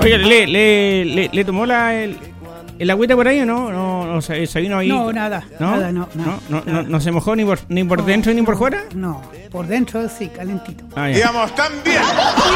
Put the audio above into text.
Oiga, ¿le tomó el agüita por ahí o no? No se vino ahí. No, nada. ¿No? Nada. ¿No se mojó ni por dentro ni por fuera? No, por dentro sí, calentito. Ah, ya. Digamos, tan bien.